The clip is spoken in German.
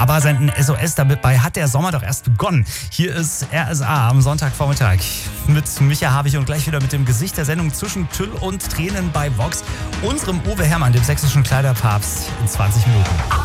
Aber senden SOS dabei hat der Sommer doch erst begonnen. Hier ist RSA am Sonntagvormittag mit Micha Habich und gleich wieder mit dem Gesicht der Sendung zwischen Tüll und Tränen bei Vox, unserem Uwe Herrmann, dem sächsischen Kleiderpapst, in 20 Minuten.